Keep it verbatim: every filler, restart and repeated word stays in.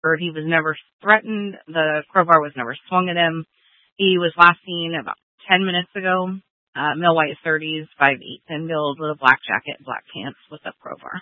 He was never threatened. The crowbar was never swung at him. He was last seen about ten minutes ago. Uh, male white thirties, five eight, thin build with a black jacket, black pants with a crowbar.